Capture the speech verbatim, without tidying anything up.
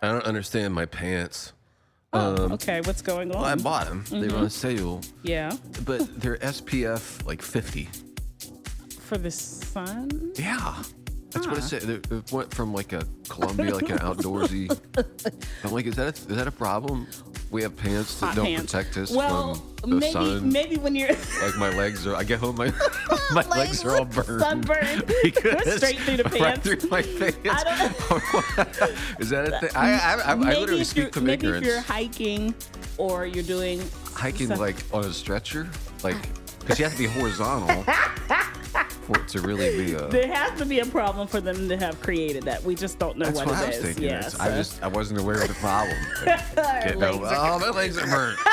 I don't understand my pants. Oh, Um, okay. What's going on? Well, I bought them. They were on sale, yeah. but they're S P F like fifty. For the sun? Yeah. That's what it Huh. said. It it went from like a Columbia, like an outdoorsy. I'm like, is that a, is that a problem? We have pants that Hot don't pants. protect us Well, from the maybe sun. maybe when you're Like my legs are. I get home, my my legs are all burned. sunburned. Because- Straight through the right pants. through my pants. I Is that a thing? I I, I, I maybe literally if you're, speak from maybe ignorance. if you're hiking or you're doing Hiking some- like on a stretcher, like because you have to be horizontal for it to really be a. there has to be a problem for them to have created that. We just don't know That's what, what I it was is. thinking. Yeah, It's- I so- just I wasn't aware of the problem. Our Get legs no- are- oh, my legs are burnt.